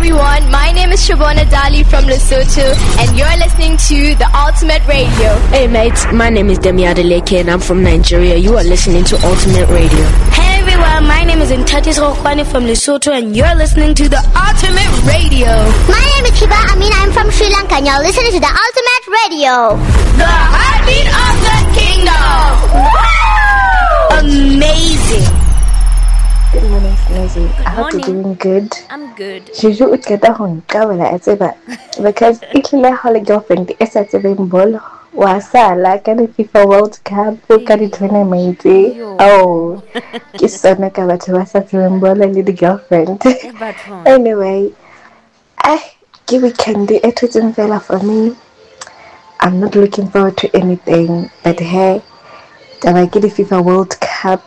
everyone, my name is Shabona Dali from Lesotho and you're listening to The Ultimate Radio. Hey mates, my name is Demi Adeleke and I'm from Nigeria. You are listening to Ultimate Radio. Hey everyone, my name is Ntatis Rokwani from Lesotho and you're listening to The Ultimate Radio. My name is Hiba Amin, I'm from Sri Lanka and you're listening to The Ultimate Radio. The heartbeat of the kingdom. Woo! Amazing. Good morning, Snazzy. I hope you're doing good. I'm good. Juju utketa hon kawala ateba because ikile hole girlfriend esatebe mbolo wasala kana FIFA World Cup ukadi tournament. Oh, kisona ka batho ba sa mbolo le the girlfriend. Anyway, ke weekend etwetseng fela for me. I'm not looking forward to anything, but hey, I get the FIFA World Cup.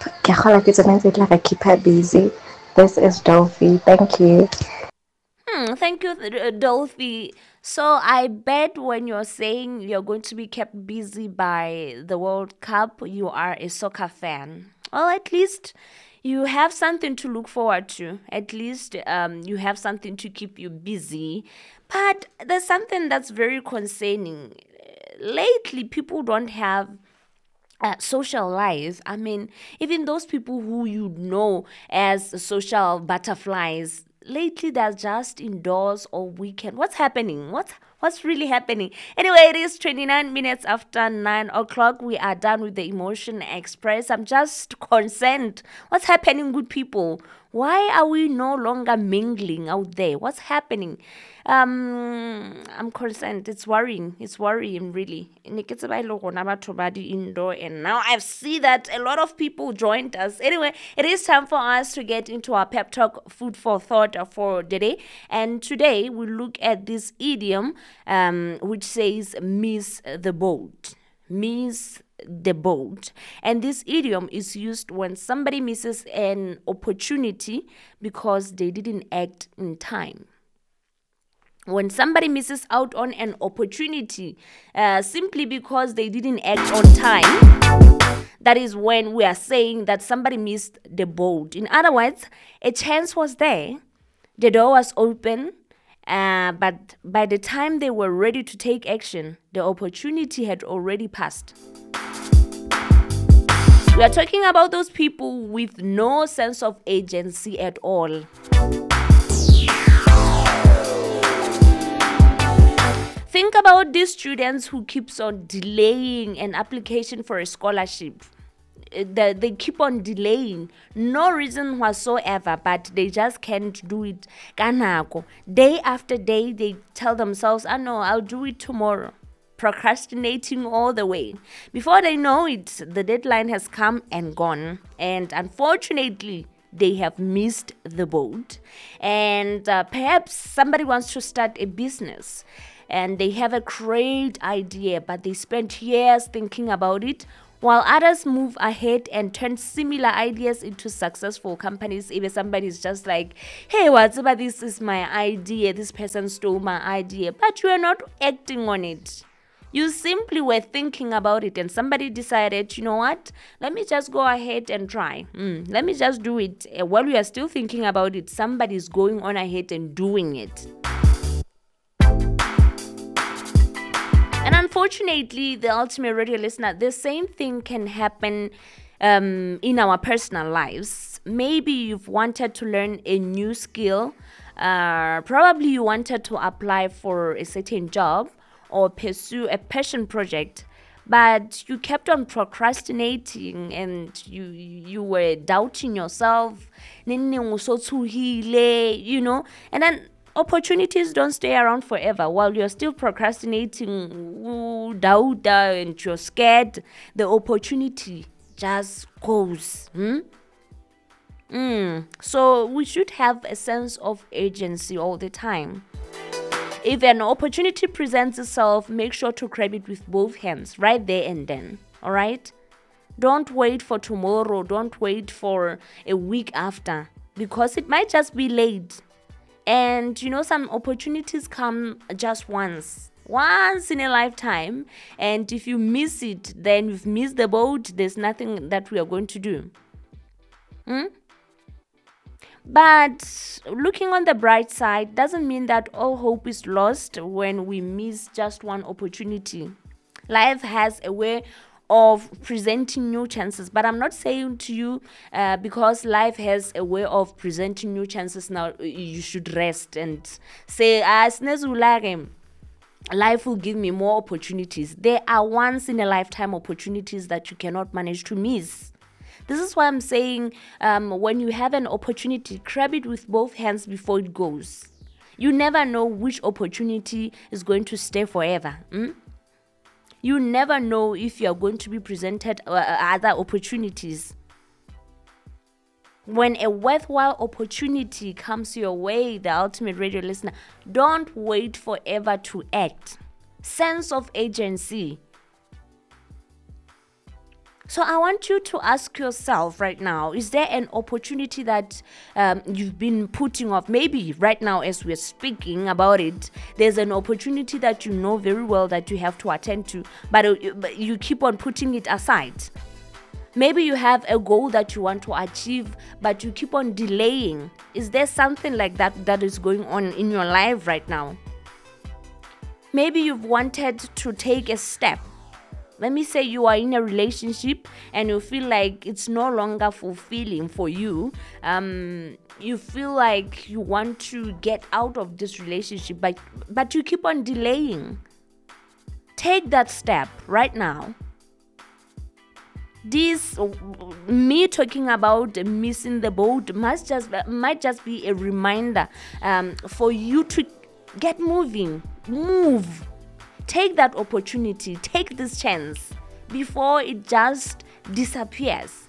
I keep her busy. This is Dolphy. Thank you. Thank you, Dolphy. So I bet when you're saying you're going to be kept busy by the World Cup, you are a soccer fan. Well, at least you have something to look forward to. At least you have something to keep you busy. But there's something that's very concerning. Lately, people don't have social lives. I mean, even those people who you know as social butterflies, lately they're just indoors all weekend. What's happening? What's really happening? Anyway, it is 29 minutes after 9 o'clock. We are done with the Emotion Express. I'm just concerned. What's happening with people? Why are we no longer mingling out there? What's happening? I'm concerned. It's worrying. It's worrying, really. Indoor, and now I see that a lot of people joined us. Anyway, it is time for us to get into our pep talk, food for thought for the day. And today we look at this idiom, which says "miss the boat." Miss the boat. And this idiom is used when somebody misses an opportunity because they didn't act in time. When somebody misses out on an opportunity simply because they didn't act on time, that is when we are saying that somebody missed the boat. In other words, a chance was there, the door was open, but by the time they were ready to take action, the opportunity had already passed. We are talking about those people with no sense of agency at all. Think about these students who keeps on delaying an application for a scholarship. They keep on delaying, no reason whatsoever, but they just can't do it. Day after day, they tell themselves, no, I'll do it tomorrow. Procrastinating all the way. Before they know it, the deadline has come and gone. And unfortunately, they have missed the boat. And perhaps somebody wants to start a business. And they have a great idea, but they spent years thinking about it, while others move ahead and turn similar ideas into successful companies. If somebody's just like, hey, whatever, this is my idea, this person stole my idea, but you are not acting on it. You simply were thinking about it and somebody decided, you know what, let me just go ahead and try. Let me just do it. While you are still thinking about it, somebody's going on ahead and doing it. And unfortunately, the Ultimate Radio listener, the same thing can happen in our personal lives. Maybe you've wanted to learn a new skill. Probably you wanted to apply for a certain job or pursue a passion project, but you kept on procrastinating and you were doubting yourself, and then opportunities don't stay around forever. While you're still procrastinating, doubt, and you're scared, the opportunity just goes. So we should have a sense of agency all the time. If an opportunity presents itself, make sure to grab it with both hands right there and then. All right? Don't wait for tomorrow. Don't wait for a week after, because it might just be late. And some opportunities come just once in a lifetime. And if you miss it, then you've missed the boat. There's nothing that we are going to do. But looking on the bright side doesn't mean that all hope is lost when we miss just one opportunity. Life has a way of presenting new chances, but I'm not saying to you because life has a way of presenting new chances now you should rest and say life will give me more opportunities. There are once in a lifetime opportunities that you cannot manage to miss. This is why I'm saying when you have an opportunity, grab it with both hands before it goes. You never know which opportunity is going to stay forever. You never know if you are going to be presented other opportunities. When a worthwhile opportunity comes your way, the ultimate radio listener, don't wait forever to act. Sense of agency. So I want you to ask yourself right now, is there an opportunity that you've been putting off? Maybe right now as we're speaking about it, there's an opportunity that you know very well that you have to attend to, but you keep on putting it aside. Maybe you have a goal that you want to achieve, but you keep on delaying. Is there something like that is going on in your life right now? Maybe you've wanted to take a step. Let me say you are in a relationship and you feel like it's no longer fulfilling for you. You feel like you want to get out of this relationship, but you keep on delaying. Take that step right now. This, me talking about missing the boat might just be a reminder for you to get moving. Move. Take that opportunity. Take this chance before it just disappears.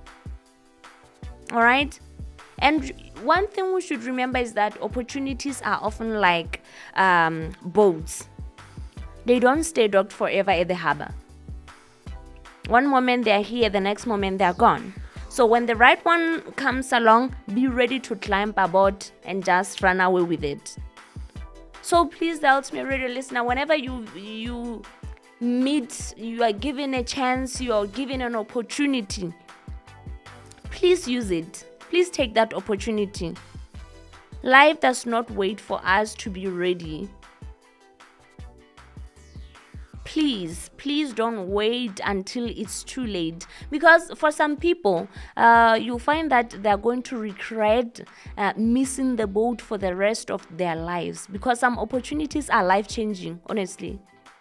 All right? And one thing we should remember is that opportunities are often like boats. They don't stay docked forever at the harbor. One moment they're here, the next moment they're gone. So when the right one comes along, be ready to climb aboard and just run away with it. So please, the ultimate radio listener, whenever you meet, you are given a chance, you are given an opportunity, please use it. Please take that opportunity. Life does not wait for us to be ready. Please don't wait until it's too late. Because for some people, you find that they're going to regret missing the boat for the rest of their lives. Because some opportunities are life-changing, honestly.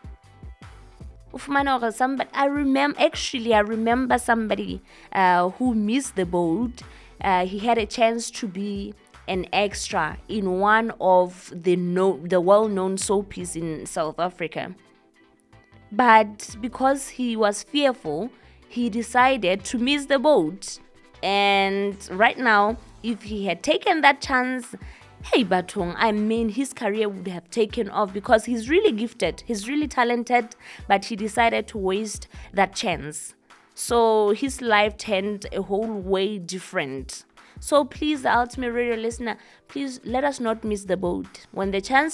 I remember somebody who missed the boat. He had a chance to be an extra in one of the well-known soapies in South Africa. But because he was fearful, he decided to miss the boat. And right now, if he had taken that chance, hey Batong, his career would have taken off because he's really gifted, he's really talented, but he decided to waste that chance. So his life turned a whole way different. So please, the ultimate radio listener, please let us not miss the boat. When the chance